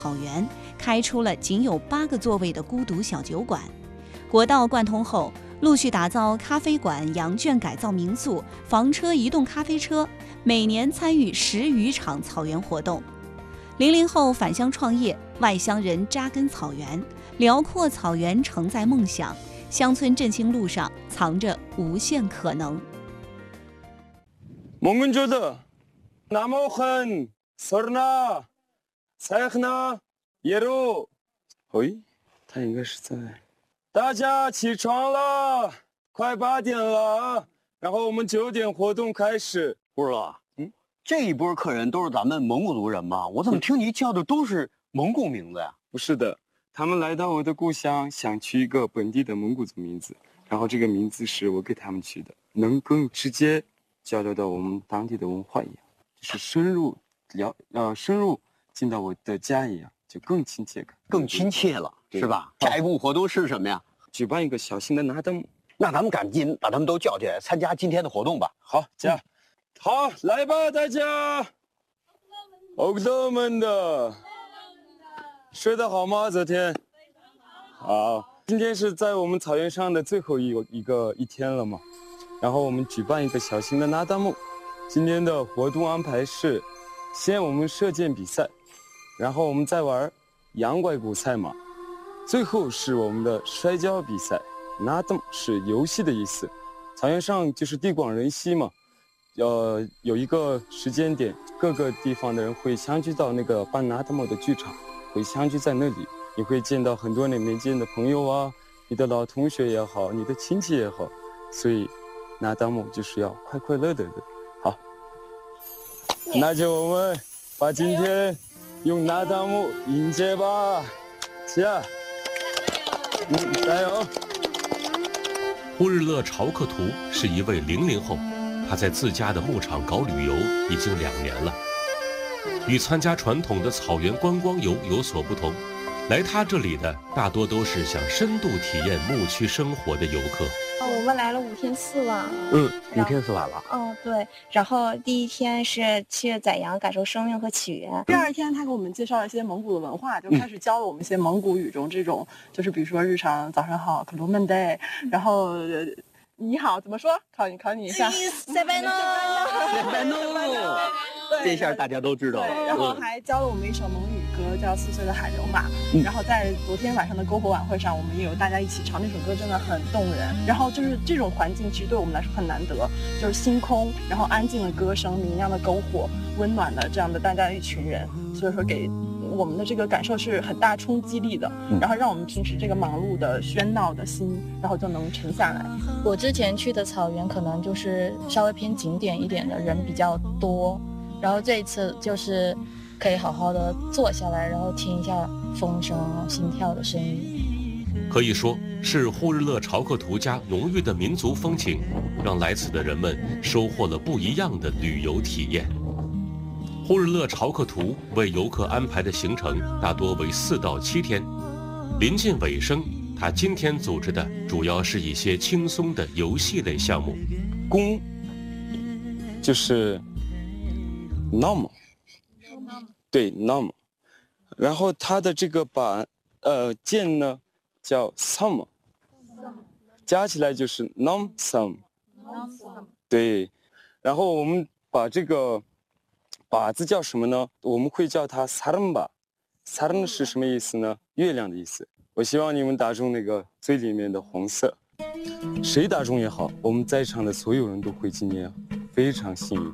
草原，开出了仅有8个座位的孤独小酒馆。国道贯通后，陆续打造咖啡馆、羊圈改造民宿、房车移动咖啡车，每年参与10余场草原活动。00后返乡创业，外乡人扎根草原，辽阔草原承载梦想，乡村振兴路上藏着无限可能。 몽군조드 나무한 설나 사야나 예로 어이 他应该是在大家起床了，快8点了，然后我们9点活动开始。 不是吧？这一波客人都是咱们蒙古族人吗？我怎么听你叫的都是蒙古名字呀？ 不是的，他们来到我的故乡，想取一个本地的蒙古族名字，然后这个名字是我给他们取的，能更直接交流到我们当地的文化一样，就是深入进到我的家一样，就更亲切感， 更亲切了，是吧？下一步活动是什么呀？ 举办一个小型的拿灯。 那咱们赶紧把他们都叫起来参加今天的活动吧。 好，好，来吧，大家。欧哥们的，睡得好吗？昨天？好，今天是在我们草原上的最后一天了嘛，然后我们举办一个小型的拿灯幕。今天的活动安排是，先我们射箭比赛，然后我们再玩羊拐骨赛马，最后是我们的摔跤比赛。拿灯是游戏的意思，草原上就是地广人稀嘛，有一个时间点，各个地方的人会相聚到那个办拿灯的剧场，会相聚在那里，你会见到很多你没见的朋友啊，你的老同学也好，你的亲戚也好，所以拿灯就是要快快乐乐的。好，那就我们把今天用拿灯迎接吧，加油！ 呼日勒朝克图是一位00后，他在自家的牧场搞旅游已经2年了。与参加传统的草原观光游有所不同，来他这里的大多都是想深度体验牧区生活的游客。 我们来了5天4晚。 5天4晚了。 对。然后第1天是去宰羊，感受生命和起源。 第2天他给我们介绍了一些蒙古的文化，就开始教了我们一些蒙古语中这种，就是比如说日常早上好 k 鲁 day， 然后你好怎么说？考你一下。 塞拜诺。 这下大家都知道了。 对，然后还教了我们一首蒙语歌，叫《4岁的海流马》。然后在昨天晚上的篝火晚会上，我们也有大家一起唱那首歌，真的很动人。然后就是这种环境，其实对我们来说很难得，就是星空，然后安静的歌声，明亮的篝火，温暖的这样的大家一群人，所以说给我们的这个感受是很大冲击力的，然后让我们平时这个忙碌的喧闹的心，然后就能沉下来。 我之前去的草原可能就是稍微偏景点一点的，人比较多，然后这一次就是可以好好的坐下来，然后听一下风声、心跳的声音。 可以说是呼日勒朝克图家浓郁的民族风情，让来此的人们收获了不一样的旅游体验。呼日勒朝克图为游客安排的行程大多为4到7天，临近尾声，他今天组织的主要是一些轻松的游戏类项目。 弓就是 nom， 对 nom， 然后它的这个箭呢叫 sum， 加起来就是 nom sum， 对，然后我们把这个靶子叫什么呢？我们会叫它 saramba。saramba 是什么意思呢？月亮的意思。我希望你们打中那个最里面的红色，谁打中也好，我们在场的所有人都会今年非常幸运。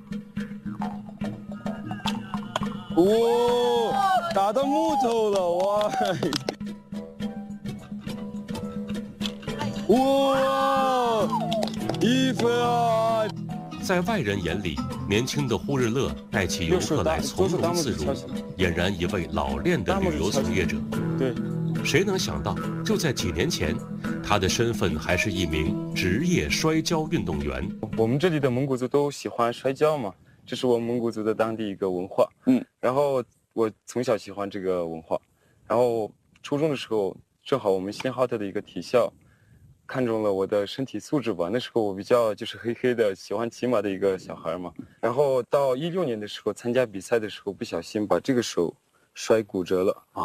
打到木头了，哇！1分啊！ 在外人眼里，年轻的呼日勒带起游客来从容自如，俨然一位老练的旅游从业者。 对， 谁能想到，就在几年前，他的身份还是一名职业摔跤运动员。 我们这里的蒙古族都喜欢摔跤嘛，这是我们蒙古族的当地一个文化。然后我从小喜欢这个文化，然后初中的时候，正好我们新浩特的一个体校看中了我的身体素质吧，那时候我比较就是黑黑的，喜欢骑马的一个小孩嘛。然后到16年的时候参加比赛的时候，不小心把这个手摔骨折了啊。